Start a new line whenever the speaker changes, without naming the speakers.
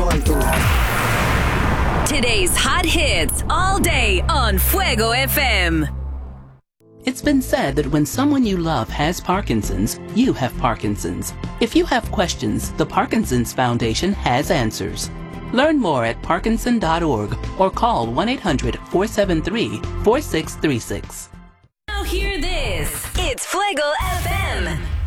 call to.
Today's hot hits all day on Fuego FM.
It's been said that when someone you love has Parkinson's, you have Parkinson's. If you have questions, the Parkinson's Foundation has answers. Learn more at parkinson.org or call 1-800-473-4636.
Now hear this. It's Fuego FM.